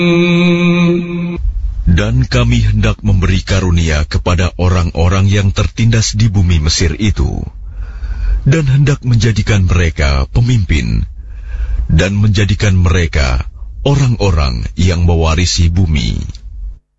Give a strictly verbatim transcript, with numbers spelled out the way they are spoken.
Dan kami hendak memberi karunia kepada orang-orang yang tertindas di bumi Mesir itu, dan hendak menjadikan mereka pemimpin, dan menjadikan mereka orang-orang yang mewarisi bumi.